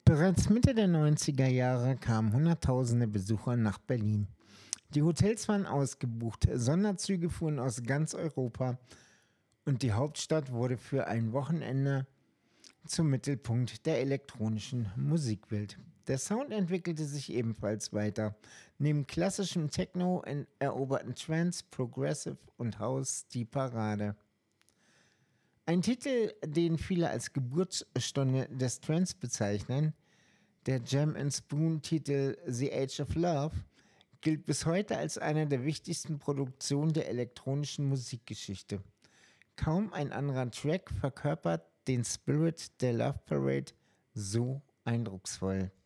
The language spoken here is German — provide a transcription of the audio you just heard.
Bereits Mitte der 90er Jahre kamen Hunderttausende Besucher nach Berlin. Die Hotels waren ausgebucht, Sonderzüge fuhren aus ganz Europa und die Hauptstadt wurde für ein Wochenende zum Mittelpunkt der elektronischen Musikwelt. Der Sound entwickelte sich ebenfalls weiter. Neben klassischem Techno eroberten Trance, Progressive und House die Parade. Ein Titel, den viele als Geburtsstunde des Trance bezeichnen, der Jam and Spoon-Titel The Age of Love, gilt bis heute als eine der wichtigsten Produktionen der elektronischen Musikgeschichte. Kaum ein anderer Track verkörpert den Spirit der Love Parade so eindrucksvoll.